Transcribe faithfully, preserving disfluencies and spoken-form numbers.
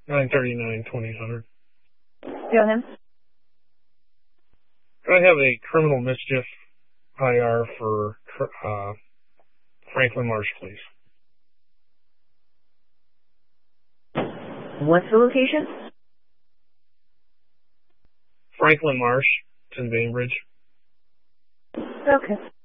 nine thirty-nine twenty hundred. Go ahead. I have a criminal mischief I R for uh, Franklin Marsh, please. What's the location? Franklin Marsh. It's in Bainbridge. Okay.